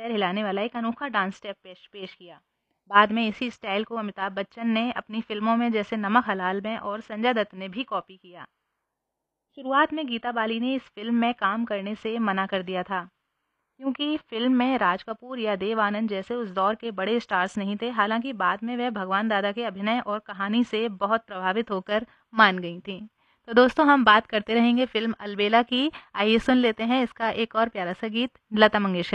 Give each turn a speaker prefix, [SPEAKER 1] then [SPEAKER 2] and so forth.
[SPEAKER 1] पैर हिलाने वाला एक अनोखा डांस स्टेप पेश किया। बाद में इसी स्टाइल को अमिताभ बच्चन ने अपनी फिल्मों में जैसे नमक हलाल में और संजय दत्त ने भी कॉपी किया। शुरुआत में गीता बाली ने इस फिल्म में काम करने से मना कर दिया था, क्योंकि फिल्म में राज कपूर या देव आनंद जैसे उस दौर के बड़े स्टार्स नहीं थे। हालांकि बाद में वह भगवान दादा के अभिनय और कहानी से बहुत प्रभावित होकर मान गई थीं। तो दोस्तों, हम बात करते रहेंगे फिल्म अलबेला की। आइए सुन लेते हैं इसका एक और प्यारा सा गीत लता मंगेशकर